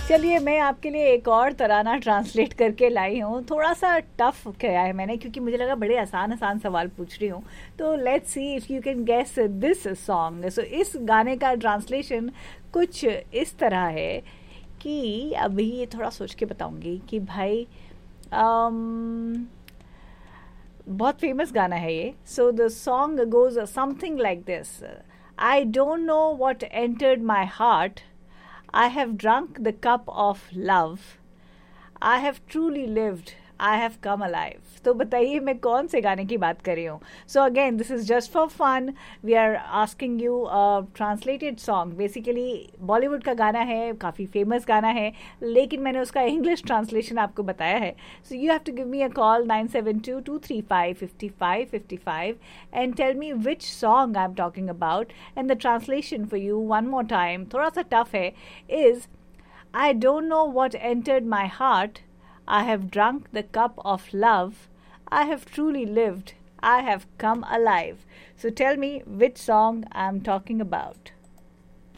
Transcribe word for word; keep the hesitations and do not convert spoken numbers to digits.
चलिए मैं आपके लिए एक और तराना ट्रांसलेट करके लाई हूँ। थोड़ा सा टफ किया है मैंने क्योंकि मुझे लगा बड़े आसान आसान सवाल पूछ रही हूँ। तो let's see if you can guess this song. सो इस गाने का ट्रांसलेशन कुछ इस तरह है कि अभी ये थोड़ा सोच के बताऊंगी कि भाई um, बहुत फेमस गाना है ये। So the song goes something like this. I don't know what entered my heart, I have drunk the cup of love. I have truly lived. I have come alive. तो बताइए मैं कौन से गाने की बात कर रही हूँ. So again, this is just for fun. We are asking you a translated song. Basically, Bollywood का गाना है, काफ़ी famous गाना है, लेकिन मैंने उसका English translation आपको बताया है. So you have to give me a call nine seven two, two three five, five five five five and tell me which song I'm talking about. And the translation for you one more time, थोड़ा सा tough है, is I don't know what entered my heart. I have drunk the cup of love. I have truly lived. I have come alive. So tell me which song I'm talking about.